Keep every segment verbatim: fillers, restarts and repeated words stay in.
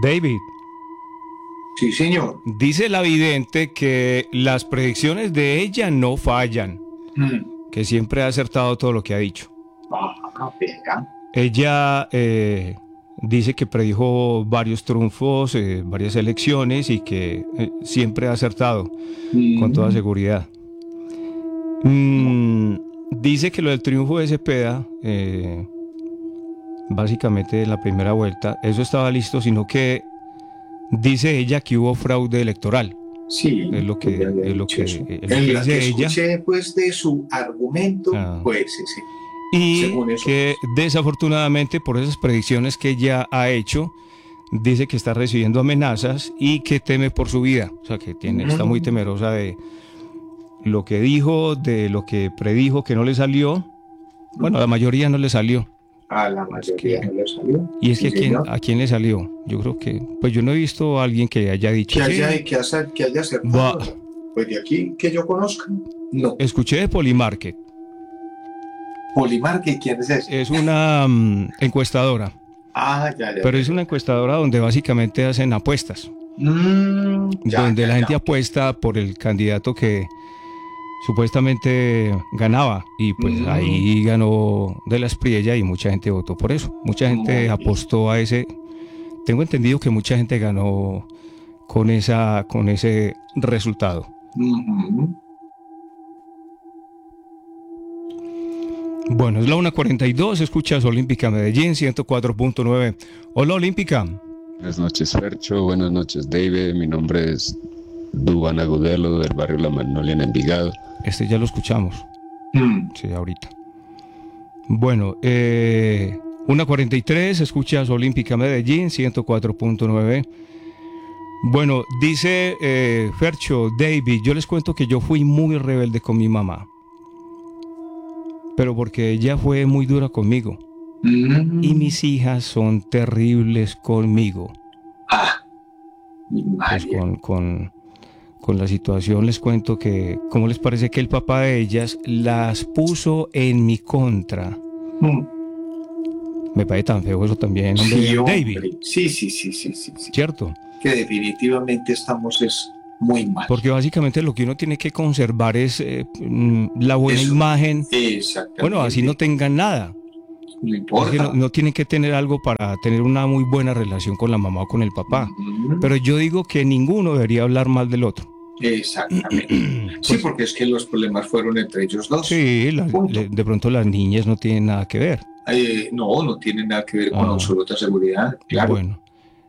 David. Sí, señor. Dice la vidente que las predicciones de ella no fallan, mm. que siempre ha acertado todo lo que ha dicho. Ah, venga. Ella eh, dice que predijo varios triunfos, eh, varias elecciones y que eh, siempre ha acertado, mm. con toda seguridad. Mm, dice que lo del triunfo de Cepeda, eh, básicamente en la primera vuelta, eso estaba listo, sino que dice ella que hubo fraude electoral. Sí, es lo que, es lo que, es lo que en la dice que escuché ella. Pues de su argumento, ah. pues sí. Y que desafortunadamente por esas predicciones que ella ha hecho, dice que está recibiendo amenazas y que teme por su vida. O sea, que tiene, mm. está muy temerosa de lo que dijo, de lo que predijo que no le salió. Bueno, a la mayoría no le salió. A la mayoría que, no le salió. Y es que sí, ¿a, quién, ¿a quién le salió? Yo creo que, pues yo no he visto a alguien que haya dicho que haya, sí, que haya, que haya acertado. Va. Pues de aquí que yo conozca, no. Escuché de Polymarket. Polymarket, ¿quién es ese? Es una um, encuestadora. Ah, ya, ya. Pero ya, es una encuestadora donde básicamente hacen apuestas. Mm, ya, donde ya, la gente ya. apuesta por el candidato que supuestamente ganaba y pues mm. ahí ganó de la Espriella y mucha gente votó por eso. Mucha gente apostó a ese. Tengo entendido que mucha gente ganó con esa con ese resultado. Mm-hmm. Bueno, es la una cuarenta y dos, escuchas Olímpica Medellín ciento cuatro punto nueve. Hola Olímpica. Buenas noches Fercho, buenas noches David, mi nombre es Dubán Agudelo del barrio La Magnolia en Envigado. Este ya lo escuchamos. Mm. Sí, ahorita. Bueno, eh, una cuarenta y tres, escuchas Olímpica Medellín ciento cuatro punto nueve. Bueno, dice eh, Fercho, David, yo les cuento que yo fui muy rebelde con mi mamá. Pero porque ella fue muy dura conmigo. Mm. Y mis hijas son terribles conmigo. Ah, pues con, con, con la situación les cuento que, ¿cómo les parece que el papá de ellas las puso en mi contra? Mm. Me parece tan feo eso también, hombre, sí, hombre. David. Sí, sí, sí, sí, sí, sí. ¿Cierto? Que definitivamente estamos es muy mal. Porque básicamente lo que uno tiene que conservar es eh, la buena Eso, imagen. Exactamente. Bueno, así no tengan nada. No importa. Es que no, no tienen que tener algo para tener una muy buena relación con la mamá o con el papá. Uh-huh. Pero yo digo que ninguno debería hablar mal del otro. Exactamente. pues, sí, porque es que los problemas fueron entre ellos dos. Sí, la, le, de pronto las niñas no tienen nada que ver. Eh, no, no tienen nada que ver con ah, absoluta seguridad, claro. Bueno.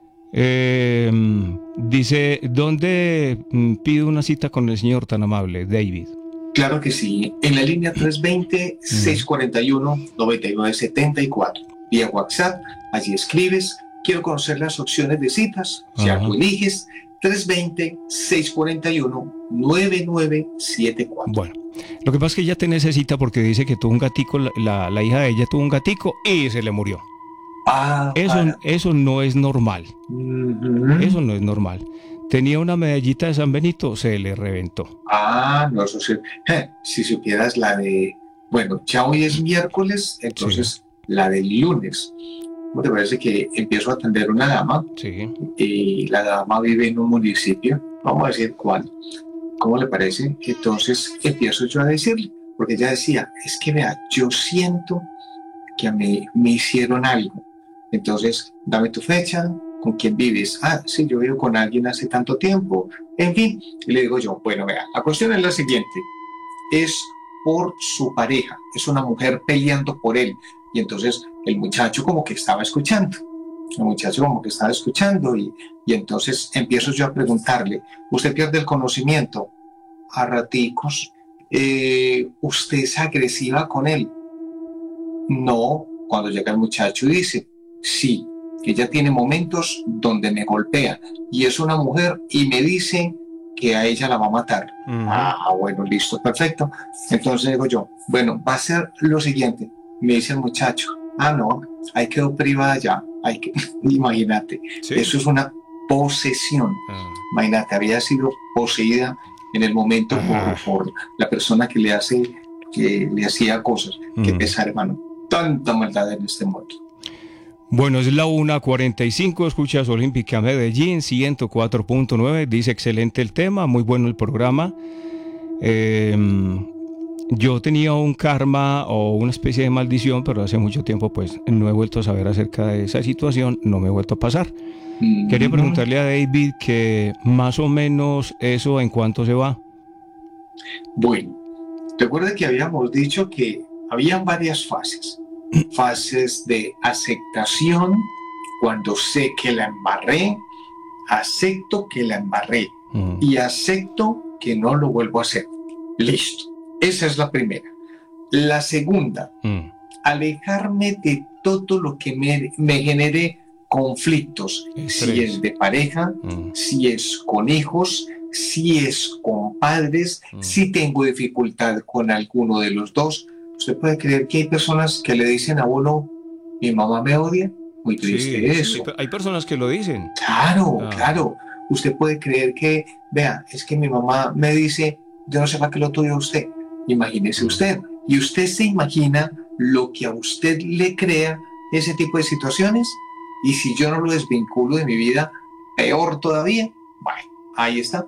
Eh, dice, ¿dónde pido una cita con el señor tan amable, David? Claro que sí, en la línea tres veinte, seiscientos cuarenta y uno, noventa y nueve setenta y cuatro, vía WhatsApp, allí escribes, quiero conocer las opciones de citas, ya tú eliges, tres veinte, seiscientos cuarenta y uno, noventa y nueve setenta y cuatro. Bueno, lo que pasa es que ella te necesita porque dice que tuvo un gatico, la, la, la hija de ella tuvo un gatico y se le murió. Ah, eso, eso no es normal. Uh-huh. Eso no es normal. Tenía una medallita de San Benito, se le reventó. Ah, no, eso sí. Eh, si supieras la de... Bueno, ya hoy es miércoles, entonces sí. La del lunes. ¿Cómo te parece que empiezo a atender una dama? Sí. Y la dama vive en un municipio, vamos a decir cuál. ¿Cómo le parece? Entonces empiezo yo a decirle, porque ella decía, es que vea, yo siento que me, me hicieron algo. Entonces, dame tu fecha, ¿con quién vives? Ah, sí, yo vivo con alguien hace tanto tiempo. En fin, y le digo yo, bueno, vea, la cuestión es la siguiente. Es por su pareja, es una mujer peleando por él. Y entonces el muchacho como que estaba escuchando. El muchacho como que estaba escuchando y, y entonces empiezo yo a preguntarle, ¿usted pierde el conocimiento? A raticos. Eh, ¿Usted es agresiva con él? No. Cuando llega el muchacho y dice, sí, ella tiene momentos donde me golpea y es una mujer y me dice que a ella la va a matar. Uh-huh. Ah, bueno, listo, perfecto. Entonces digo yo, bueno, va a ser lo siguiente. Me dice el muchacho, ah, no, ahí quedó privada ya. Hay que, imagínate, ¿sí? Eso es una posesión. Uh-huh. Imagínate, había sido poseída en el momento uh-huh. por, por la persona que le hace, que le hacía cosas. Uh-huh. Qué pesar, hermano. Tanta maldad en este mundo. Bueno, es la una cuarenta y cinco, escuchas Olímpica Medellín, ciento cuatro punto nueve, dice excelente el tema, muy bueno el programa. Eh, yo tenía un karma o una especie de maldición, pero hace mucho tiempo pues no he vuelto a saber acerca de esa situación, no me he vuelto a pasar. Mm-hmm. Quería preguntarle a David que más o menos eso en cuánto se va. Bueno, recuerda que habíamos dicho que habían varias fases. Fases de aceptación, cuando sé que la embarré, acepto que la embarré mm. y acepto que no lo vuelvo a hacer. Listo, esa es la primera. La segunda, mm. alejarme de todo lo que me, me genere conflictos, Estrés. Si es de pareja, mm. si es con hijos, si es con padres, mm. si tengo dificultad con alguno de los dos. ¿Usted puede creer que hay personas que le dicen a uno, mi mamá me odia? Muy triste sí, eso. Sí, hay personas que lo dicen. Claro, ah. claro. Usted puede creer que, vea, es que mi mamá me dice, yo no sé para qué lo tuyo a usted. Imagínese usted. Y usted se imagina lo que a usted le crea ese tipo de situaciones. Y si yo no lo desvinculo de mi vida, peor todavía. Bueno, ahí está.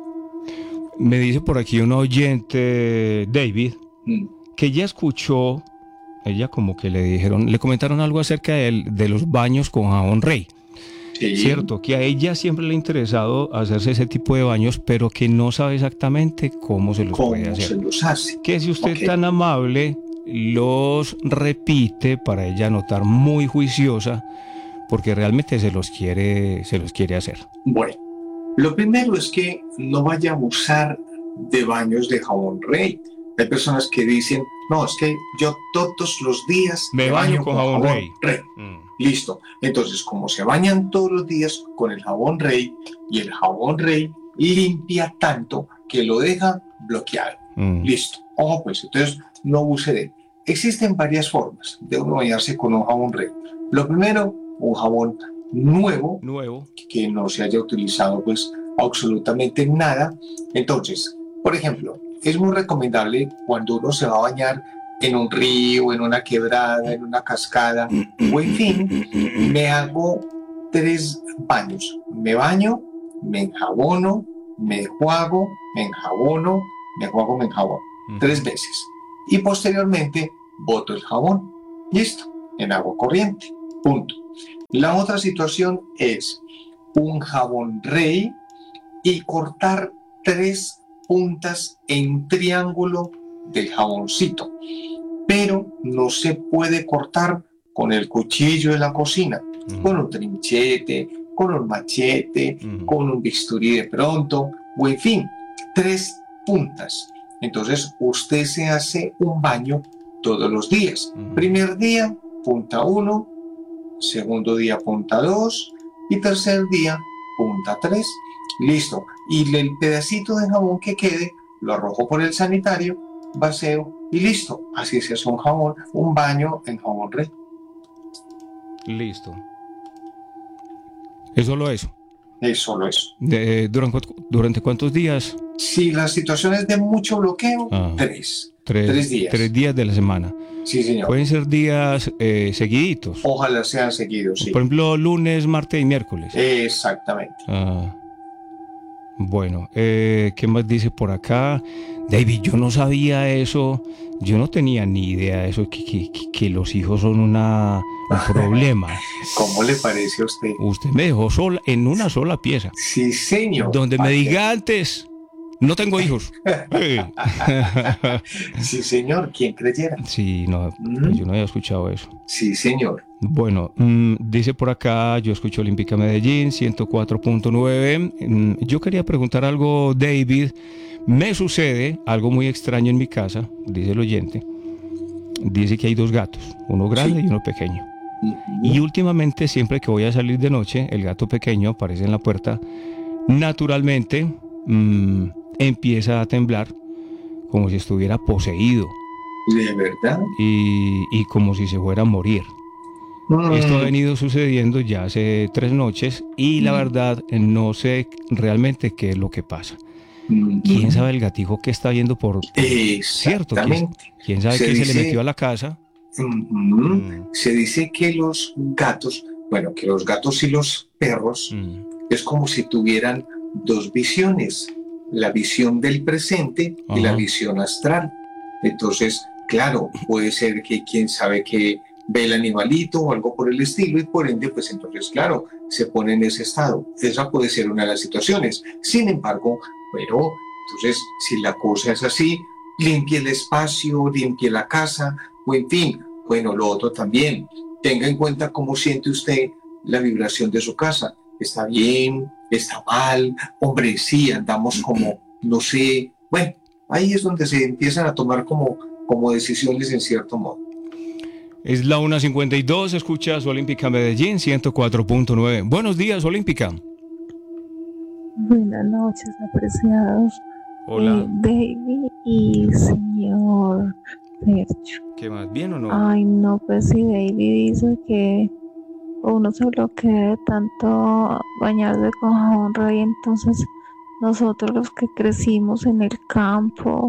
Me dice por aquí un oyente, David, mm. que ella escuchó, ella como que le dijeron, le comentaron algo acerca de, de los baños con jabón Rey. Sí. Cierto, que a ella siempre le ha interesado hacerse ese tipo de baños, pero que no sabe exactamente cómo se los ¿Cómo puede hacer. Se los hace? Que si usted okay. es tan amable, los repite para ella notar muy juiciosa, porque realmente se los quiere, se los quiere hacer. Bueno, lo primero es que no vaya a abusar de baños de jabón Rey. Hay personas que dicen, no, es que yo todos los días me, me baño, baño con, con jabón, jabón Rey. Rey. Mm. Listo. Entonces, como se bañan todos los días con el jabón Rey, y el jabón Rey limpia tanto que lo deja bloqueado. Mm. Listo. Ojo, pues, entonces no abuse de él. Existen varias formas de uno bañarse con un jabón Rey. Lo primero, un jabón nuevo, nuevo, que no se haya utilizado, pues, absolutamente nada. Entonces, por ejemplo, es muy recomendable cuando uno se va a bañar en un río, en una quebrada, en una cascada, o en fin, me hago tres baños. Me baño, me enjabono, me enjuago, me enjabono, me enjuago, me enjabono. Uh-huh. Tres veces. Y posteriormente boto el jabón. Listo. En agua corriente. Punto. La otra situación es un jabón Rey y cortar tres puntas en triángulo del jaboncito, pero no se puede cortar con el cuchillo de la cocina, uh-huh. con un trinchete, con un machete, uh-huh. con un bisturí de pronto, o en fin, tres puntas. Entonces usted se hace un baño todos los días. Uh-huh. Primer día, punta uno, segundo día, punta dos, y tercer día, punta tres. Listo. Y el pedacito de jabón que quede lo arrojo por el sanitario, vacío y listo. Así se hace un jabón, un baño en jabón Rey. Listo. ¿Es solo eso? Es solo eso. De, ¿durante, ¿Durante cuántos días? Si la situación es de mucho bloqueo, ah, tres. tres. Tres días. Tres días de la semana. Sí, señor. Pueden ser días eh, seguiditos. Ojalá sean seguidos, sí. Por ejemplo, lunes, martes y miércoles. Exactamente. Ah. Bueno, eh, ¿qué más dice por acá? David, yo no sabía eso, yo no tenía ni idea de eso, que, que, que los hijos son una, un problema. ¿Cómo le parece a usted? Usted me dejó sola, en una sola pieza. Sí, señor. Donde me diga antes, no tengo hijos. Sí, señor, ¿quién creyera? Sí, no, mm. pues yo no había escuchado eso. Sí, señor. Bueno, mmm, dice por acá, yo escucho Olímpica Medellín, ciento cuatro punto nueve. Mmm, yo quería preguntar algo, David. Me sucede algo muy extraño en mi casa, dice el oyente. Dice que hay dos gatos, uno grande sí. y uno pequeño. Uh-huh. Y últimamente, siempre que voy a salir de noche, el gato pequeño aparece en la puerta. Naturalmente, mmm, empieza a temblar como si estuviera poseído. ¿De verdad? Y, y como si se fuera a morir. Mm. Esto ha venido sucediendo ya hace tres noches y mm. la verdad no sé realmente qué es lo que pasa. Mm. ¿Quién sabe el gatijo que está viendo por... Exactamente. ¿Cierto? ¿Quién, quién sabe se que dice... se le metió a la casa? Ujú. Mm. Se dice que los gatos, bueno, que los gatos y los perros Mm. es como si tuvieran dos visiones, la visión del presente y la Ajá. visión astral. Entonces, claro, puede ser que quién sabe que ve el animalito o algo por el estilo y por ende, pues entonces, claro, se pone en ese estado. Esa puede ser una de las situaciones. Sin embargo, bueno, entonces, si la cosa es así, limpie el espacio, limpie la casa, o en fin, bueno, lo otro también. Tenga en cuenta cómo siente usted la vibración de su casa. ¿Está bien? ¿Está mal? Hombre, sí, andamos como, no sé. Bueno, ahí es donde se empiezan a tomar como, como decisiones en cierto modo. Es la una cincuenta y dos, escuchas Olímpica Medellín ciento cuatro punto nueve. Buenos días, Olímpica. Buenas noches, apreciados Hola. eh, David y señor Fercho. ¿Qué más? ¿Bien o no? Ay, no, pues si David dice que uno se bloquea de tanto bañarse con jabón rey, entonces nosotros los que crecimos en el campo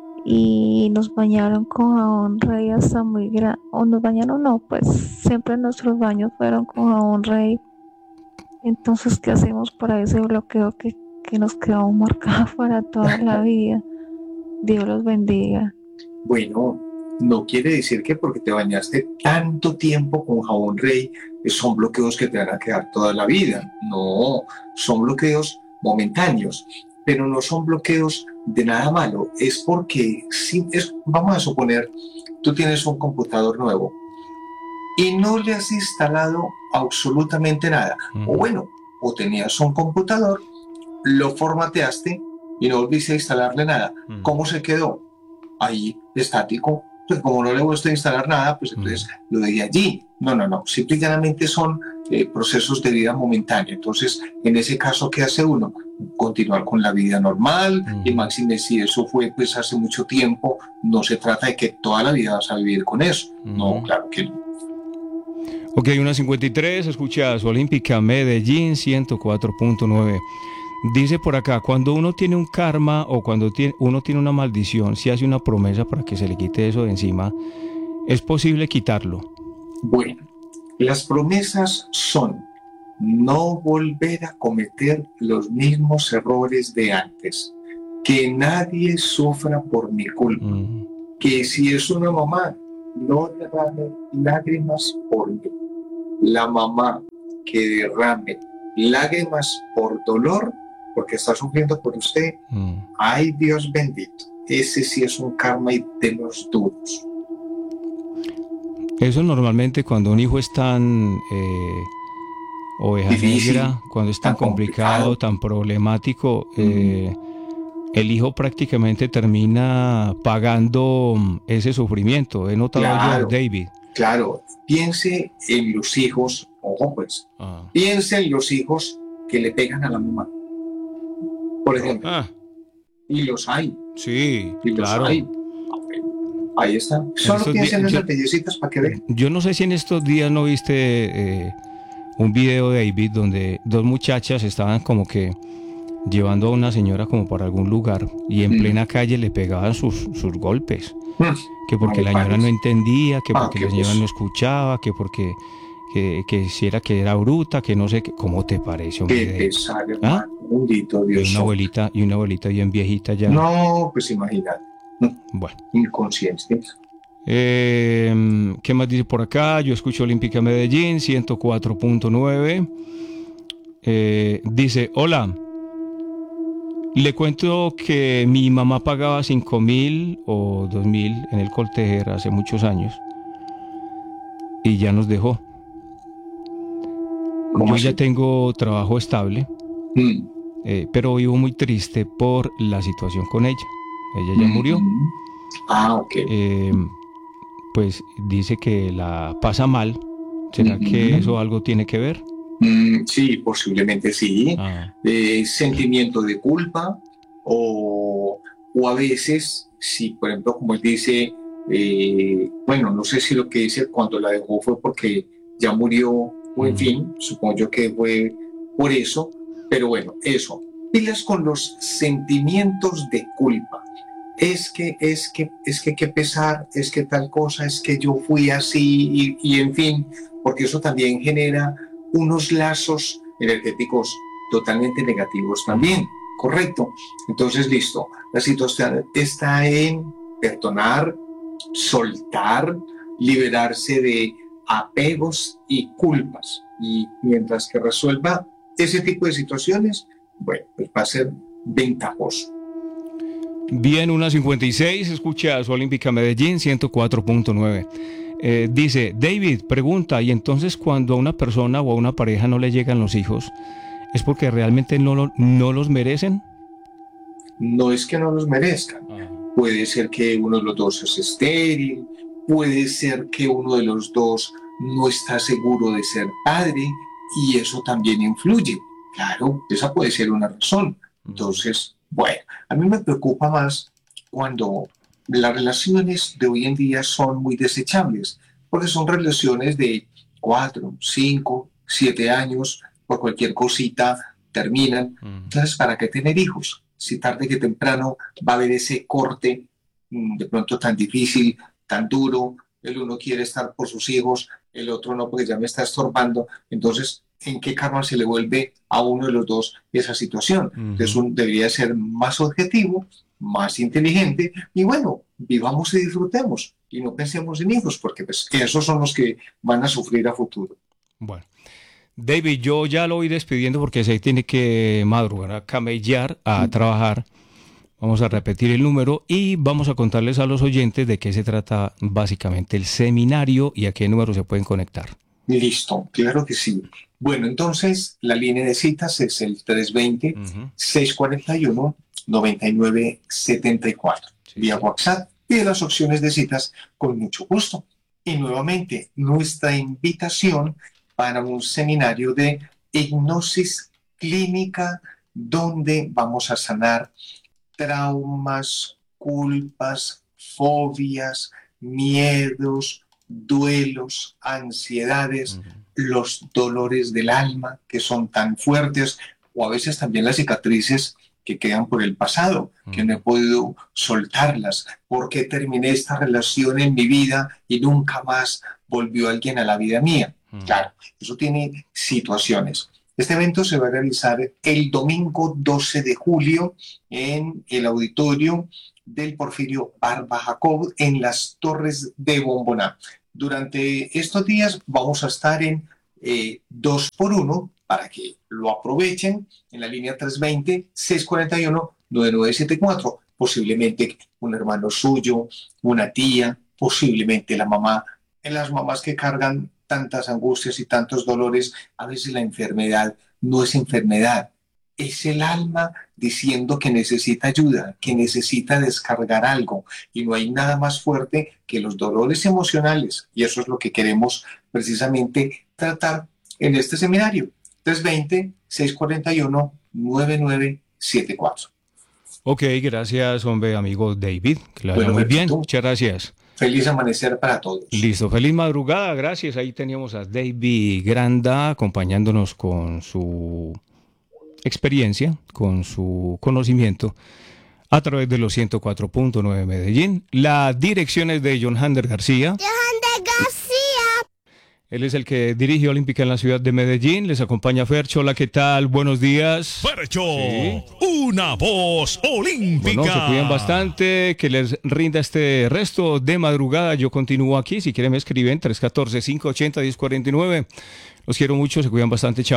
y nos bañaron con jabón rey hasta muy grande, o nos bañaron, no, pues siempre nuestros baños fueron con jabón rey. Entonces, ¿qué hacemos para ese bloqueo que, que nos quedó marcado para toda la vida? Dios los bendiga. Bueno, no quiere decir que porque te bañaste tanto tiempo con jabón rey, son bloqueos que te van a quedar toda la vida. No, son bloqueos momentáneos, pero no son bloqueos de nada malo. Es porque, si es, vamos a suponer, tú tienes un computador nuevo y no le has instalado absolutamente nada. Ujú. O bueno, o tenías un computador, lo formateaste y no volviste a instalarle nada. Ujú. ¿Cómo se quedó? Ahí, estático. Pues como no le gusta instalar nada, pues entonces lo de allí. No, no, no. Simple y llanamente son eh, procesos de vida momentánea. Entonces, en ese caso, ¿qué hace uno? Continuar con la vida normal. Ujú. Y máxime, si eso fue pues hace mucho tiempo, no se trata de que toda la vida vas a vivir con eso. No, Ujú. claro que no. Ok, una cincuenta y tres, escuchas Olímpica Medellín ciento cuatro punto nueve. Dice por acá, cuando uno tiene un karma o cuando tiene, uno tiene una maldición, si hace una promesa para que se le quite eso de encima, ¿es posible quitarlo? Bueno, las promesas son no volver a cometer los mismos errores de antes, que nadie sufra por mi culpa, Mm. que si es una mamá, no derrame lágrimas por mí. La mamá que derrame lágrimas por dolor, porque está sufriendo por usted, Mm. ay Dios bendito, ese sí es un karma y de los duros. Eso normalmente cuando un hijo es tan eh, oveja Difícil, negra, cuando es tan, tan complicado, complicado. tan problemático, eh, el hijo prácticamente termina pagando mm, ese sufrimiento. He notado Claro. yo, David. Claro, piense en los hijos, ojo pues, Ah. piense en los hijos que le pegan a la mamá, por ejemplo, Ah, y los hay, sí, y los claro. hay. Ahí está. Solo estos piensen en días- esas yo- bellecitas para que vean. Yo no sé si en estos días no viste eh, un video de David donde dos muchachas estaban como que llevando a una señora como para algún lugar y en Mm. plena calle le pegaban sus, sus golpes. Mm, Que porque no me la señora no parece. entendía, que Ah, porque qué la señora cosa. no escuchaba, que porque que, que si era que era bruta, que no sé qué. ¿Cómo te parece, hombre? Qué David? pesar, hermano. Bendito Y Dios. una santo. abuelita, y una abuelita bien viejita ya. No, pues imagínate. Mm, Bueno. inconscientes. Eh, ¿Qué más dice por acá? Yo escucho Olímpica Medellín ciento cuatro punto nueve. Eh, dice, hola, le cuento que mi mamá pagaba cinco mil o dos mil en el Coltejer hace muchos años y ya nos dejó. ¿Cómo Yo así? ya tengo trabajo estable, Mm, eh, pero vivo muy triste por la situación con ella. Ella ya murió. mm. Ah, ok. Eh, pues dice que la pasa mal. ¿Será Ujú. que eso algo tiene que ver? Mm, sí, posiblemente sí. Ah, Eh, sentimiento de culpa o, o a veces, si por ejemplo, como él dice, eh, bueno, no sé si lo que dice cuando la dejó fue porque ya murió o en Mm. fin, supongo yo que fue por eso, pero bueno, eso. Pilas con los sentimientos de culpa. es que, es que, es que qué pesar, es que tal cosa, es que yo fui así y, y en fin, porque eso también genera unos lazos energéticos totalmente negativos también, correcto. Entonces, listo, la situación está en perdonar, soltar, liberarse de apegos y culpas. Y mientras que resuelva ese tipo de situaciones, bueno, pues va a ser ventajoso. Bien, una cincuenta y seis, escucha su Olímpica Medellín ciento cuatro punto nueve. Eh, dice, David, pregunta, ¿y entonces cuando a una persona o a una pareja no le llegan los hijos, es porque realmente no, lo, no los merecen? No es que no los merezcan. Ah. Puede ser que uno de los dos es estéril, puede ser que uno de los dos no está seguro de ser padre y eso también influye. Claro, esa puede ser una razón. Entonces, bueno, a mí me preocupa más cuando las relaciones de hoy en día son muy desechables, porque son relaciones de cuatro, cinco, siete años, por cualquier cosita terminan. Entonces, ¿para qué tener hijos? Si tarde que temprano va a haber ese corte de pronto tan difícil, tan duro, el uno quiere estar por sus hijos, el otro no porque ya me está estorbando. Entonces, ¿en qué karma se le vuelve a uno de los dos esa situación? Uh-huh. Entonces, uno debería ser más objetivo, más inteligente y bueno, vivamos y disfrutemos y no pensemos en hijos porque pues, esos son los que van a sufrir a futuro. Bueno, David, yo ya lo voy despidiendo porque se tiene que madrugar a camellar, a uh-huh. trabajar. Vamos a repetir el número y vamos a contarles a los oyentes de qué se trata básicamente el seminario y a qué número se pueden conectar. Listo, claro que sí. Bueno, entonces la línea de citas es el tres dos cero, uh-huh. seis cuatro uno, nueve nueve siete cuatro. Sí, vía sí. WhatsApp y de las opciones de citas con mucho gusto. Y nuevamente, nuestra invitación para un seminario de hipnosis clínica donde vamos a sanar traumas, culpas, fobias, miedos, duelos, ansiedades, uh-huh. los dolores del alma que son tan fuertes o a veces también las cicatrices que quedan por el pasado, uh-huh. que no he podido soltarlas. ¿Por qué terminé esta relación en mi vida y nunca más volvió alguien a la vida mía? Uh-huh. Claro, eso tiene situaciones. Este evento se va a realizar el domingo doce de julio en el auditorio del Porfirio Barba Jacob en las Torres de Bomboná. Durante estos días vamos a estar en eh, dos por uno para que lo aprovechen en la línea tres dos cero, seis cuatro uno, nueve nueve siete cuatro. Posiblemente un hermano suyo, una tía, posiblemente la mamá. En las mamás que cargan tantas angustias y tantos dolores, a veces la enfermedad no es enfermedad, es el alma diciendo que necesita ayuda, que necesita descargar algo, y no hay nada más fuerte que los dolores emocionales, y eso es lo que queremos precisamente tratar en este seminario. tres dos cero, seis cuatro uno, nueve nueve siete cuatro. Ok, gracias, hombre, amigo David, que lo bueno, muy bien, muchas gracias. Feliz amanecer para todos. Listo, feliz madrugada, gracias. Ahí teníamos a David Granda acompañándonos con su experiencia, con su conocimiento a través de los ciento cuatro punto nueve Medellín. La dirección es de John Hander García. John Hander García. Él es el que dirige Olímpica en la ciudad de Medellín. Les acompaña Fercho. Hola, ¿qué tal? Buenos días. Fercho, sí. Una voz olímpica. Bueno, se cuidan bastante. Que les rinda este resto de madrugada. Yo continúo aquí. Si quieren me escriben tres uno cuatro, cinco ocho cero, uno cero cuatro nueve. Los quiero mucho. Se cuidan bastante. Chao.